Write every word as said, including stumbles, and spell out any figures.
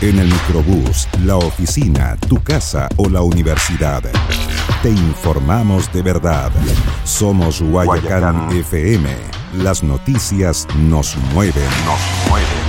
En el microbús, la oficina, tu casa o la universidad. Te informamos de verdad. Somos Guayacán F M. Las noticias nos mueven. Nos mueven.